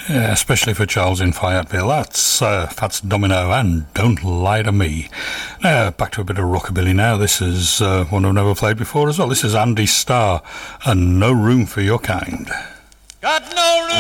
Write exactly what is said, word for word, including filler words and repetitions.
Yeah, especially for Charles in Fayetteville. That's uh, Fats Domino and Don't Lie to Me. Now, back to a bit of rockabilly now. This is uh, one I've never played before as well. This is Andy Starr and No Room for Your Kind. Got no room.